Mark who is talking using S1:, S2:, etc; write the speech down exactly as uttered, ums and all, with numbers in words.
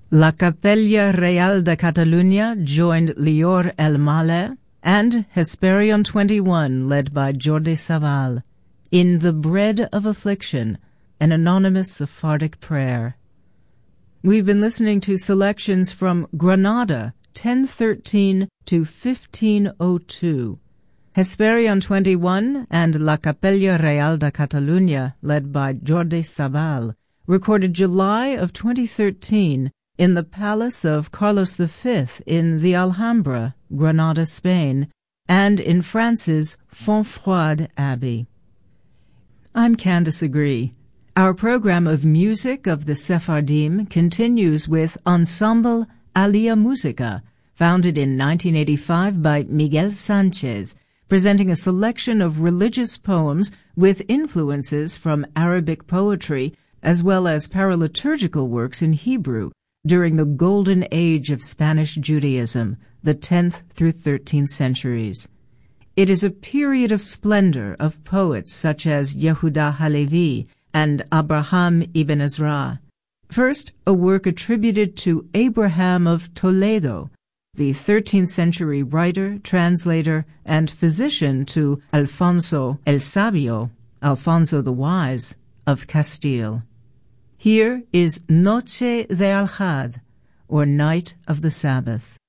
S1: La Capella Real de Catalunya joined Lior El Male and Hesperion twenty-one, led by Jordi Savall, in The Bread of Affliction, an anonymous Sephardic prayer. We've been listening to selections from Granada, ten thirteen to fifteen oh two, Hesperion twenty-one and La Capella Real de Catalunya, led by Jordi Savall, recorded July of twenty thirteen in the palace of Carlos the Fifth in the Alhambra, Granada, Spain, and in France's Fontfroide Abbey. I'm Candice Agree. Our program of music of the Sephardim continues with Ensemble Alia Musica, founded in nineteen eighty-five by Miguel Sanchez, presenting a selection of religious poems with influences from Arabic poetry as well as paraliturgical works in Hebrew during the golden age of Spanish Judaism, the tenth through thirteenth centuries. It is a period of splendor of poets such as Yehuda Halevi and Abraham ibn Ezra. First, a work attributed to Abraham of Toledo, the thirteenth century writer, translator, and physician to Alfonso el Sabio, Alfonso the Wise, of Castile. Here is Noche de Al-Had, or Night of the Sabbath.